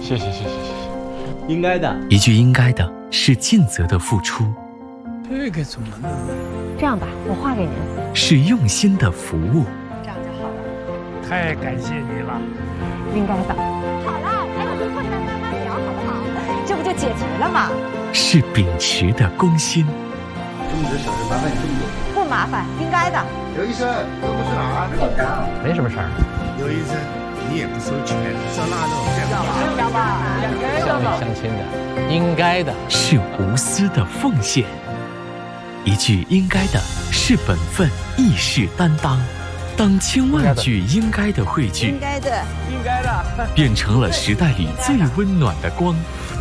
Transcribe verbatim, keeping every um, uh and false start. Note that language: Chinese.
谢谢谢谢谢谢。应该的， 一句应该的是尽责的付出， 这个怎么弄？ 这样吧，我画给您。 是用心的服务。 这样就好了。 太感谢你了。 应该的。好了，还有以后你们慢慢聊好不好？这不就解决了吗？ 是秉持的公心。 这么多小事麻烦你这么多。 不麻烦，应该的。 刘医生，这不是哪儿？ 没什么事儿。 刘医生，你也不收钱，上那种要吧？ 乡里乡亲的，应该的。 是无私的奉献。一句应该的是本分，亦是担当。当千万句应该的汇聚， 应该的， 应该的， 变成了时代里最温暖的光。